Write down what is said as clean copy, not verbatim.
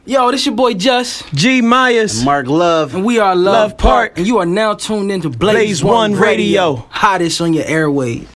Yo, this your boy Just G Myers, Mark Love, and we are Love Park. and you are now tuned into Blaze Blaze One Radio. Hottest on your airwaves.